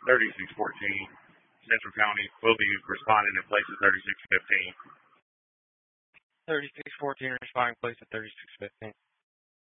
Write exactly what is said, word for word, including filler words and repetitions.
thirty-six fourteen. Central County will be responding in place of thirty-six fifteen. thirty-six fourteen responding in place of thirty-six fifteen.